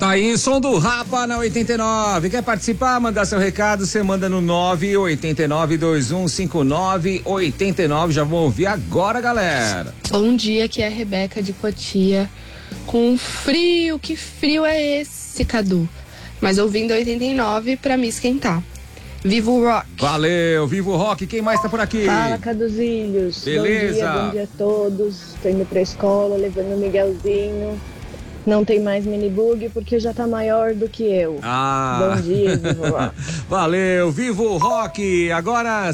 Tá aí, som do Rapa na 89. Quer participar? Mandar seu recado, você manda no 989-2159-89. Já vou ouvir agora, galera. Bom dia, aqui é a Rebeca de Cotia. Com frio, que frio é esse, Cadu? Mas ouvindo 89 pra me esquentar. Viva o rock! Valeu, viva o rock! Quem mais tá por aqui? Fala, Caduzinhos. Beleza. Bom dia a todos. Tô indo pra escola, levando o Miguelzinho. Não tem mais minibug porque já tá maior do que eu. Bom dia, Vivo Rock. Valeu, Vivo o Rock. Agora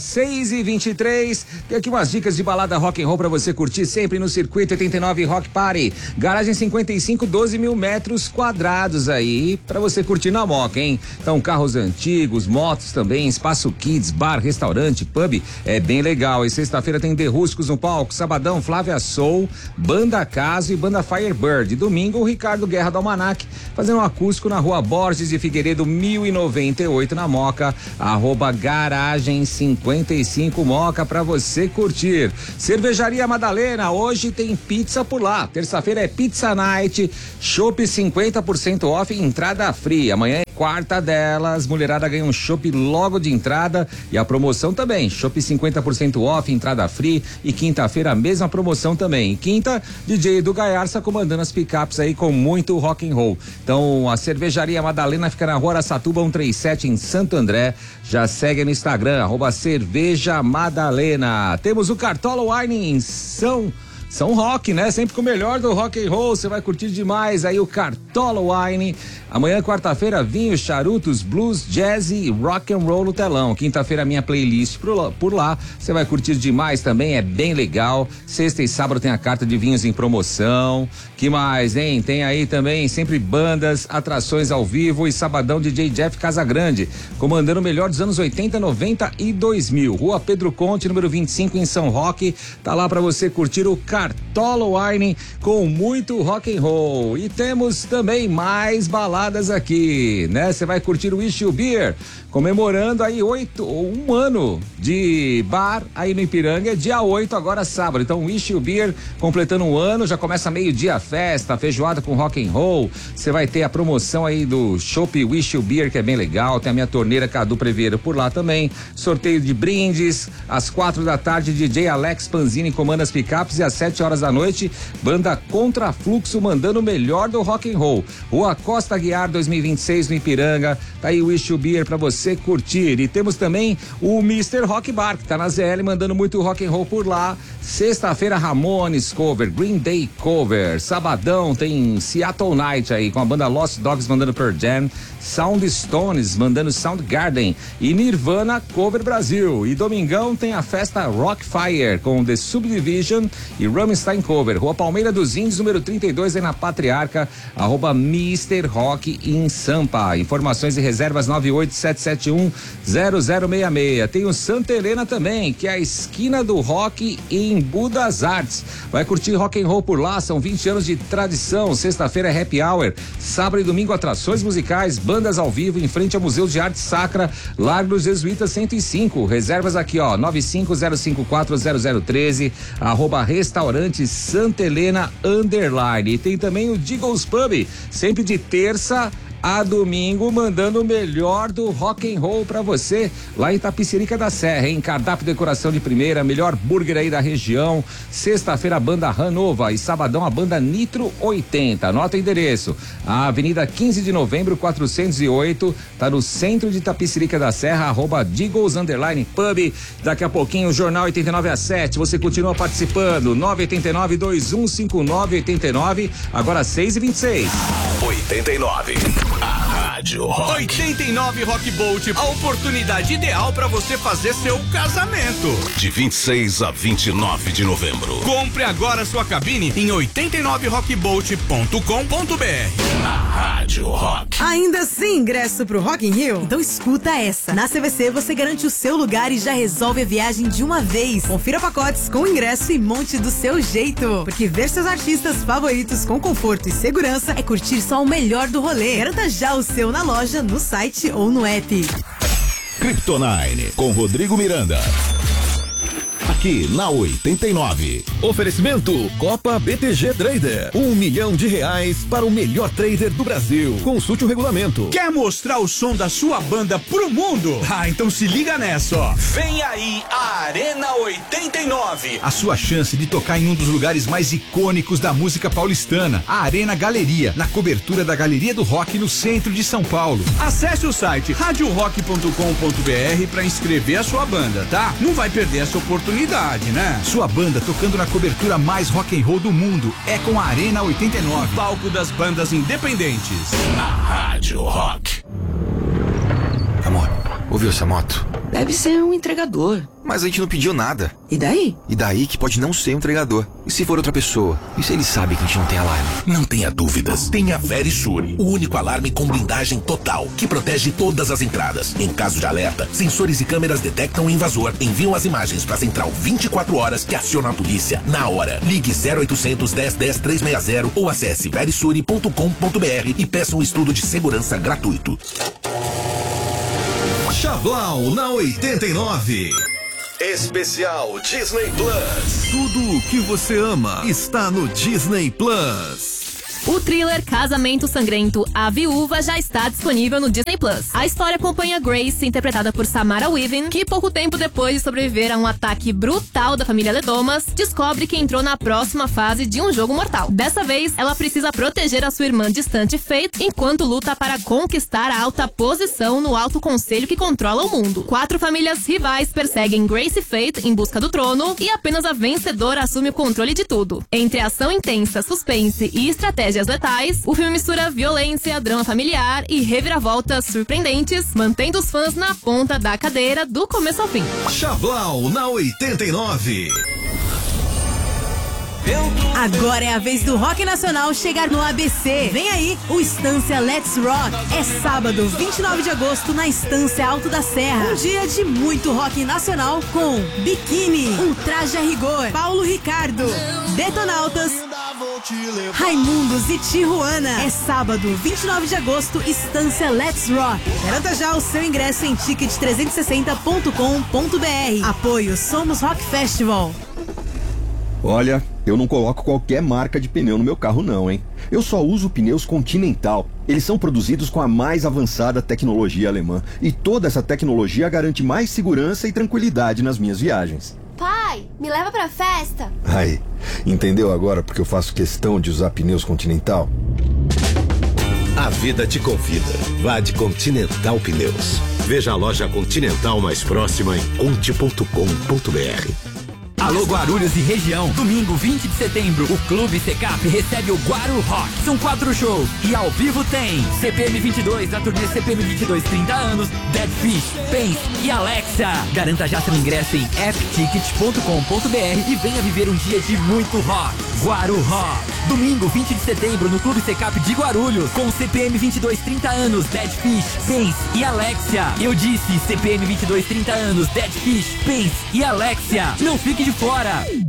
6h23. Tem aqui umas dicas de balada rock and roll pra você curtir sempre no Circuito 89 Rock Party. Garagem 55, 12 mil metros quadrados aí pra você curtir na Moca, hein? Então, carros antigos, motos também, espaço kids, bar, restaurante, pub. É bem legal. E sexta-feira tem The Rústicos no palco. Sabadão, Flávia Soul, Banda Caso e Banda Firebird. Domingo, o Ricardo Guerra do Almanac, fazendo um acústico na rua Borges de Figueiredo 1098 na Moca, @garagem 55 Moca pra você curtir. Cervejaria Madalena, hoje tem pizza por lá. Terça-feira é Pizza Night, chopp 50% off e entrada free. Amanhã é quarta delas, mulherada ganha um chopp logo de entrada e a promoção também, chopp 50% off, entrada free, e quinta-feira a mesma promoção também. E quinta, DJ Edu Gaiarsa comandando as picapes aí com muito rock and roll. Então, a Cervejaria Madalena fica na rua Araçatuba 137 em Santo André. Já segue no Instagram, @Cerveja Madalena. Temos o Cartola Wine em São Roque, né? Sempre com o melhor do rock and roll, você vai curtir demais aí o Cartola Wine. Amanhã, quarta-feira, vinhos, charutos, blues, jazz e rock and roll no telão. Quinta-feira, minha playlist por lá, você vai curtir demais também, é bem legal. Sexta e sábado tem a carta de vinhos em promoção. Que mais, hein? Tem aí também sempre bandas, atrações ao vivo e sabadão DJ Jeff Casagrande, comandando o melhor dos anos 80, 90 e 2000. Rua Pedro Conte, número 25 em São Roque. Tá lá pra você curtir o Cartola Wine com muito rock and roll. E temos também mais baladas aqui, né? Você vai curtir o Wish You Beer, comemorando aí um ano de bar aí no Ipiranga, dia 8, agora sábado. Então, Wish You Beer completando um ano, já começa meio-dia a festa, feijoada com rock and roll. Você vai ter a promoção aí do Chopp Wish You Beer, que é bem legal. Tem a minha torneira Cadu Preveiro por lá também. Sorteio de brindes, às 4 da tarde, DJ Alex Panzini comanda as picapes, e às 7 horas da noite, banda Contrafluxo mandando o melhor do rock and roll. Rua Costa Guiar 2026 no Ipiranga. Tá aí o Wish You Beer pra você curtir. E temos também o Mr. Rock Bar, que tá na ZL mandando muito rock and roll por lá. Sexta-feira, Ramones cover, Green Day cover. Sabadão tem Seattle Night aí com a banda Lost Dogs mandando Pearl Jam, Sound Stones mandando Soundgarden e Nirvana cover Brasil. E domingão tem a festa Rock Fire com The Subdivision e Rammstein cover. Rua Palmeira dos Índios, número 32 aí na Patriarca, @Mr. Rock em Sampa. Informações e reservas 987710066. Tem o Santa Helena também, que é a esquina do rock em Budas Artes. Vai curtir rock and roll por lá, são 20 anos de tradição. Sexta-feira é happy hour, sábado e domingo atrações musicais, bandas ao vivo em frente ao Museu de Arte Sacra, Largo dos Jesuítas 105. Reservas aqui, 950540013, @restaurante Santa Helena _. E tem também o Diggles Pub, sempre de terça a domingo, mandando o melhor do rock and roll pra você, lá em Itapecerica da Serra, hein? Cardápio, decoração de primeira, melhor burger aí da região. Sexta-feira, a banda Ranova, e sabadão, a banda Nitro 80. Anota o endereço, a Avenida 15 de Novembro, 408, tá no centro de Itapecerica da Serra, @Diggles _Pub. Daqui a pouquinho, o Jornal 89 às 7, você continua participando, 989-2159-89, agora 6h26. 89. A Rádio Rock. 89 Rock Bolt, a oportunidade ideal para você fazer seu casamento. De 26 a 29 de novembro. Compre agora sua cabine em 89rockbolt.com.br. A Rádio Rock. Ainda sem ingresso pro Rock in Rio? Então escuta essa. Na CVC você garante o seu lugar e já resolve a viagem de uma vez. Confira pacotes com ingresso e monte do seu jeito. Porque ver seus artistas favoritos com conforto e segurança é curtir só o melhor do rolê. Garanta já o seu na loja, no site ou no app. Kryptonine com Rodrigo Miranda. Aqui na 89. Oferecimento Copa BTG Trader. R$1 milhão para o melhor trader do Brasil. Consulte o regulamento. Quer mostrar o som da sua banda pro mundo? Ah, então se liga nessa, ó. Vem aí a Arena 89. A sua chance de tocar em um dos lugares mais icônicos da música paulistana, a Arena Galeria, na cobertura da Galeria do Rock no centro de São Paulo. Acesse o site radiorock.com.br para inscrever a sua banda, tá? Não vai perder essa oportunidade, né? Sua banda tocando na cobertura mais rock and roll do mundo é com a Arena 89, palco das bandas independentes. Na Rádio Rock. Amor, ouviu essa moto? Deve ser um entregador. Mas a gente não pediu nada. E daí? E daí que pode não ser um entregador. E se for outra pessoa? E se ele sabe que a gente não tem alarme? Não tenha dúvidas. Tenha Verisure, o único alarme com blindagem total, que protege todas as entradas. Em caso de alerta, sensores e câmeras detectam o invasor, enviam as imagens para a central 24 horas que aciona a polícia na hora. Ligue 0800 10 10 360 ou acesse verisure.com.br e peça um estudo de segurança gratuito. Chablau na 89. Especial Disney Plus. Tudo o que você ama está no Disney Plus. O thriller Casamento Sangrento, A Viúva, já está disponível no Disney Plus. A história acompanha Grace, interpretada por Samara Weaving, que pouco tempo depois de sobreviver a um ataque brutal da família Ledomas, descobre que entrou na próxima fase de um jogo mortal. Dessa vez, ela precisa proteger a sua irmã distante Faith, enquanto luta para conquistar a alta posição no alto conselho que controla o mundo. 4 famílias rivais perseguem Grace e Faith em busca do trono, e apenas a vencedora assume o controle de tudo. Entre ação intensa, suspense e estratégia letais, o filme mistura violência, drama familiar e reviravoltas surpreendentes, mantendo os fãs na ponta da cadeira do começo ao fim. Chablau na 89. Agora é a vez do rock nacional chegar no ABC. Vem aí o Estância Let's Rock. É sábado, 29 de agosto, na Estância Alto da Serra. Um dia de muito rock nacional com Biquíni, Ultraje a Rigor, Paulo Ricardo, Detonautas, Raimundos e Tijuana. É sábado, 29 de agosto, Estância Let's Rock. Garanta já o seu ingresso em ticket360.com.br. Apoio Somos Rock Festival. Olha, eu não coloco qualquer marca de pneu no meu carro não, hein? Eu só uso pneus Continental. Eles são produzidos com a mais avançada tecnologia alemã. E toda essa tecnologia garante mais segurança e tranquilidade nas minhas viagens. Pai, me leva pra festa. Aí, entendeu agora porque eu faço questão de usar pneus Continental? A vida te convida. Vá de Continental Pneus. Veja a loja Continental mais próxima em conte.com.br. Alô Guarulhos e região, domingo 20 de setembro, o Clube Secap recebe o Guaru Rock. São 4 shows e ao vivo tem CPM 22, a turnê CPM 22 30 anos, Dead Fish, Pence e Alexa. Garanta já seu ingresso em appticket.com.br e venha viver um dia de muito rock. Guaru Rock. Domingo 20 de setembro no Clube Secap de Guarulhos, com CPM 22 30 anos, Dead Fish, Pence e Alexia. Eu disse CPM 22 30 anos, Dead Fish, Pence e Alexia. Não fique de fora.